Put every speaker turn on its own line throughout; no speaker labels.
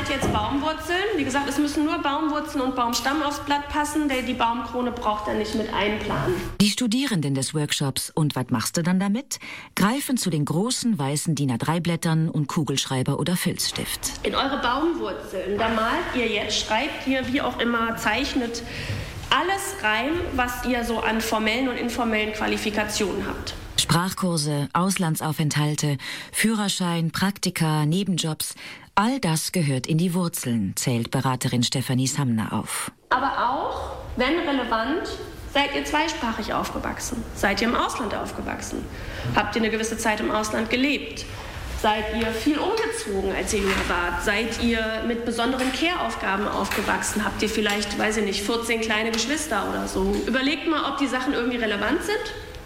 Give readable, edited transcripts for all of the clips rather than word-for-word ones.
hat jetzt Baumwurzeln. Wie gesagt, es müssen nur Baumwurzeln und Baumstamm aufs Blatt passen. Die Baumkrone braucht er nicht mit einplanen.
Die Studierenden des Workshops "Und was machst du dann damit?" greifen zu den großen weißen DIN A3-Blättern und Kugelschreiber oder Filzstift.
In eure Baumwurzeln, da malt ihr jetzt, schreibt ihr, wie auch immer, zeichnet alles rein, was ihr so an formellen und informellen Qualifikationen habt.
Sprachkurse, Auslandsaufenthalte, Führerschein, Praktika, Nebenjobs, all das gehört in die Wurzeln, zählt Beraterin Stefanie Samner auf.
Aber auch, wenn relevant, seid ihr zweisprachig aufgewachsen? Seid ihr im Ausland aufgewachsen? Habt ihr eine gewisse Zeit im Ausland gelebt? Seid ihr viel umgezogen, als ihr jünger wart? Seid ihr mit besonderen Care-Aufgaben aufgewachsen? Habt ihr vielleicht, weiß ich nicht, 14 kleine Geschwister oder so? Überlegt mal, ob die Sachen irgendwie relevant sind.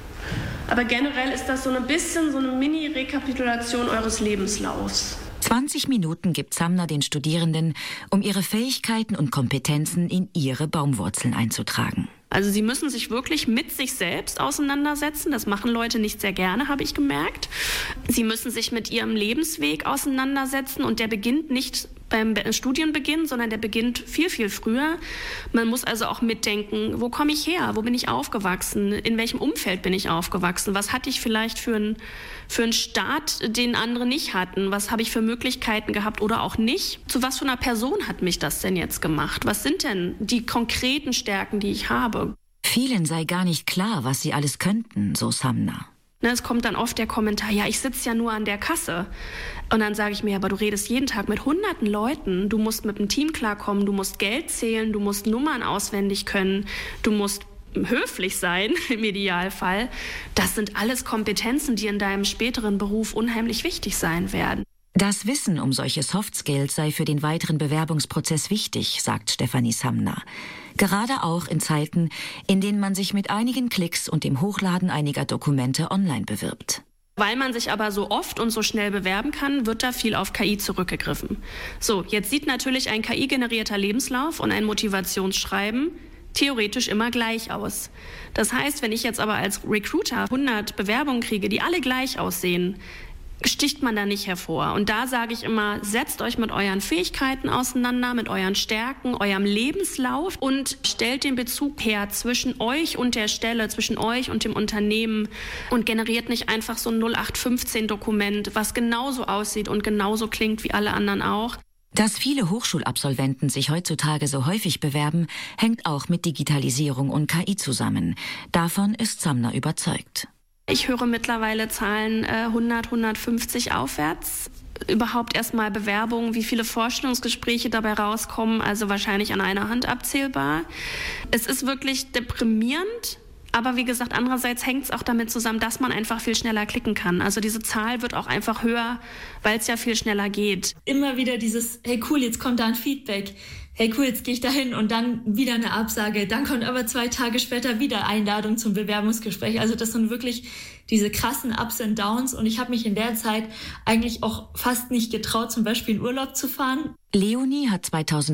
Aber generell ist das so ein bisschen so eine Mini-Rekapitulation eures Lebenslaufs.
20 Minuten gibt Samner den Studierenden, um ihre Fähigkeiten und Kompetenzen in ihre Baumwurzeln einzutragen.
Also sie müssen sich wirklich mit sich selbst auseinandersetzen. Das machen Leute nicht sehr gerne, habe ich gemerkt. Sie müssen sich mit ihrem Lebensweg auseinandersetzen und der beginnt nicht beim Studienbeginn, sondern der beginnt viel, viel früher. Man muss also auch mitdenken, wo komme ich her, wo bin ich aufgewachsen, in welchem Umfeld bin ich aufgewachsen, was hatte ich vielleicht für einen Start, den andere nicht hatten, was habe ich für Möglichkeiten gehabt oder auch nicht. Zu was für einer Person hat mich das denn jetzt gemacht? Was sind denn die konkreten Stärken, die ich habe?
Vielen sei gar nicht klar, was sie alles könnten, so Samner.
Es kommt dann oft der Kommentar, ja, ich sitze ja nur an der Kasse. Und dann sage ich mir, aber du redest jeden Tag mit hunderten Leuten. Du musst mit dem Team klarkommen, du musst Geld zählen, du musst Nummern auswendig können, du musst höflich sein im Idealfall. Das sind alles Kompetenzen, die in deinem späteren Beruf unheimlich wichtig sein werden.
Das Wissen um solche Soft Skills sei für den weiteren Bewerbungsprozess wichtig, sagt Stefanie Samner. Gerade auch in Zeiten, in denen man sich mit einigen Klicks und dem Hochladen einiger Dokumente online bewirbt.
Weil man sich aber so oft und so schnell bewerben kann, wird da viel auf KI zurückgegriffen. So, jetzt sieht natürlich ein KI-generierter Lebenslauf und ein Motivationsschreiben theoretisch immer gleich aus. Das heißt, wenn ich jetzt aber als Recruiter 100 Bewerbungen kriege, die alle gleich aussehen, sticht man da nicht hervor. Und da sage ich immer, setzt euch mit euren Fähigkeiten auseinander, mit euren Stärken, eurem Lebenslauf und stellt den Bezug her zwischen euch und der Stelle, zwischen euch und dem Unternehmen und generiert nicht einfach so ein 0815-Dokument, was genauso aussieht und genauso klingt wie alle anderen auch.
Dass viele Hochschulabsolventen sich heutzutage so häufig bewerben, hängt auch mit Digitalisierung und KI zusammen. Davon ist Samner überzeugt.
Ich höre mittlerweile Zahlen 100, 150 aufwärts. Überhaupt erstmal Bewerbungen, wie viele Vorstellungsgespräche dabei rauskommen, also wahrscheinlich an einer Hand abzählbar. Es ist wirklich deprimierend, aber wie gesagt, andererseits hängt es auch damit zusammen, dass man einfach viel schneller klicken kann. Also diese Zahl wird auch einfach höher, weil es ja viel schneller geht.
Immer wieder dieses, hey cool, jetzt kommt da ein Feedback. Hey cool, jetzt gehe ich da hin und dann wieder eine Absage. Dann kommt aber 2 Tage später wieder Einladung zum Bewerbungsgespräch. Also das sind wirklich diese krassen Ups und Downs. Und ich habe mich in der Zeit eigentlich auch fast nicht getraut, zum Beispiel in Urlaub zu fahren.
Leonie hat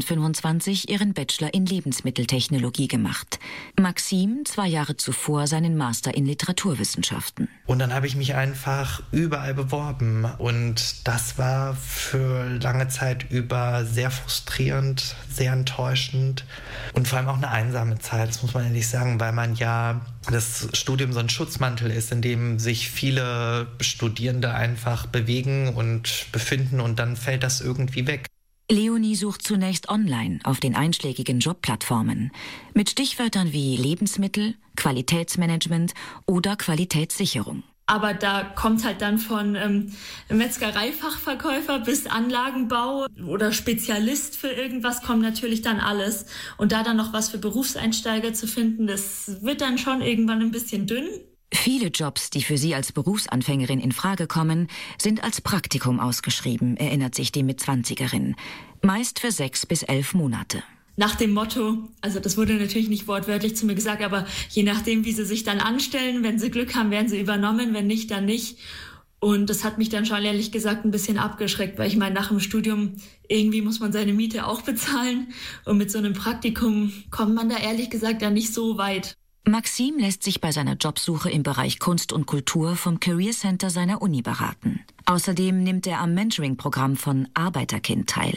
2025 ihren Bachelor in Lebensmitteltechnologie gemacht. Maxim 2 Jahre zuvor seinen Master in Literaturwissenschaften.
Und dann habe ich mich einfach überall beworben. Und das war für lange Zeit über sehr frustrierend, sehr enttäuschend und vor allem auch eine einsame Zeit, das muss man ehrlich sagen, weil man ja das Studium so ein Schutzmantel ist, in dem sich viele Studierende einfach bewegen und befinden und dann fällt das irgendwie weg.
Leonie sucht zunächst online auf den einschlägigen Jobplattformen mit Stichwörtern wie Lebensmittel, Qualitätsmanagement oder Qualitätssicherung.
Aber da kommt halt dann von Metzgereifachverkäufer bis Anlagenbau oder Spezialist für irgendwas kommt natürlich dann alles. Und da dann noch was für Berufseinsteiger zu finden, das wird dann schon irgendwann ein bisschen dünn.
Viele Jobs, die für sie als Berufsanfängerin in Frage kommen, sind als Praktikum ausgeschrieben, erinnert sich die Mitzwanzigerin. Meist für 6 bis 11 Monate.
Nach dem Motto, also das wurde natürlich nicht wortwörtlich zu mir gesagt, aber je nachdem, wie sie sich dann anstellen, wenn sie Glück haben, werden sie übernommen, wenn nicht, dann nicht. Und das hat mich dann schon ehrlich gesagt ein bisschen abgeschreckt, weil ich meine, nach dem Studium irgendwie muss man seine Miete auch bezahlen und mit so einem Praktikum kommt man da ehrlich gesagt dann nicht so weit.
Maxim lässt sich bei seiner Jobsuche im Bereich Kunst und Kultur vom Career Center seiner Uni beraten. Außerdem nimmt er am Mentoring-Programm von Arbeiterkind teil.